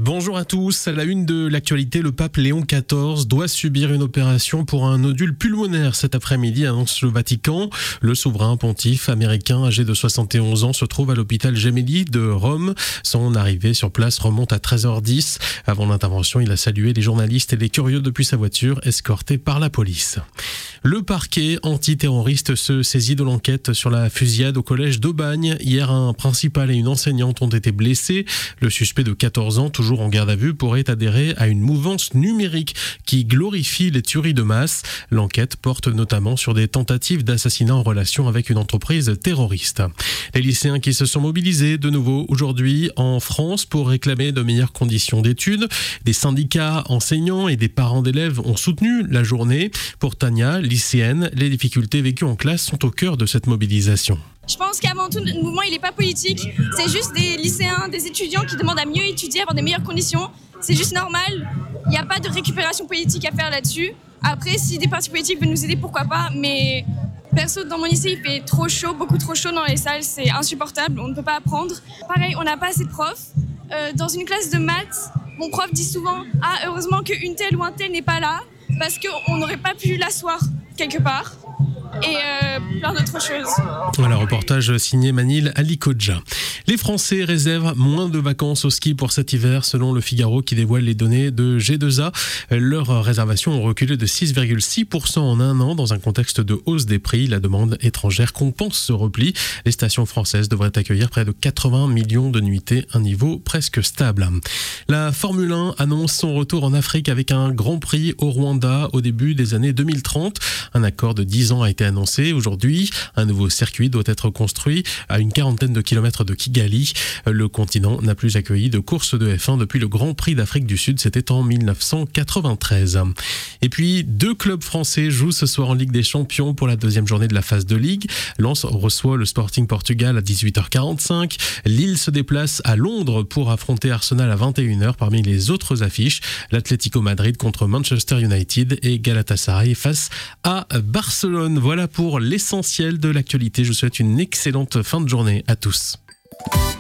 Bonjour à tous. À la une de l'actualité, le pape Léon XIV doit subir une opération pour un nodule pulmonaire cet après-midi, annonce le Vatican. Le souverain pontife américain âgé de 71 ans se trouve à l'hôpital Gemelli de Rome. Son arrivée sur place remonte à 13h10. Avant l'intervention, il a salué les journalistes et les curieux depuis sa voiture, escorté par la police. Le parquet antiterroriste se saisit de l'enquête sur la fusillade au collège d'Aubagne. Hier, un principal et une enseignante ont été blessés. Le suspect de 14 ans, toujours en garde à vue, pourrait adhérer à une mouvance numérique qui glorifie les tueries de masse. L'enquête porte notamment sur des tentatives d'assassinat en relation avec une entreprise terroriste. Les lycéens qui se sont mobilisés de nouveau aujourd'hui en France pour réclamer de meilleures conditions d'études. Des syndicats enseignants et des parents d'élèves ont soutenu la journée. Pour Tania, lycéenne, les difficultés vécues en classe sont au cœur de cette mobilisation. Je pense qu'avant tout, le mouvement, il n'est pas politique. C'est juste des lycéens, des étudiants qui demandent à mieux étudier, avoir des meilleures conditions. C'est juste normal. Il n'y a pas de récupération politique à faire là-dessus. Après, si des partis politiques veulent nous aider, pourquoi pas. Mais perso, dans mon lycée, il fait trop chaud, beaucoup trop chaud dans les salles. C'est insupportable, on ne peut pas apprendre. Pareil, on n'a pas assez de profs. Dans une classe de maths, mon prof dit souvent « Ah, heureusement qu'une telle ou un tel n'est pas là, parce qu'on n'aurait pas pu l'asseoir quelque part. » et plein d'autres choses. Voilà, reportage signé Manil Alikodja. Les Français réservent moins de vacances au ski pour cet hiver, selon le Figaro qui dévoile les données de G2A. Leurs réservations ont reculé de 6,6% en un an dans un contexte de hausse des prix. La demande étrangère compense ce repli. Les stations françaises devraient accueillir près de 80 millions de nuitées, un niveau presque stable. La Formule 1 annonce son retour en Afrique avec un Grand Prix au Rwanda au début des années 2030. Un accord de 10 ans a été annoncé aujourd'hui. Un nouveau circuit doit être construit à une quarantaine de kilomètres de Kigali. Le continent n'a plus accueilli de course de F1 depuis le Grand Prix d'Afrique du Sud, c'était en 1993. Et puis, 2 clubs français jouent ce soir en Ligue des Champions pour la deuxième journée de la phase de Ligue. Lens reçoit le Sporting Portugal à 18h45. Lille se déplace à Londres pour affronter Arsenal à 21h. Parmi les autres affiches, l'Atlético Madrid contre Manchester United et Galatasaray face à Barcelone. Voilà pour l'essentiel de l'actualité. Je vous souhaite une excellente fin de journée à tous.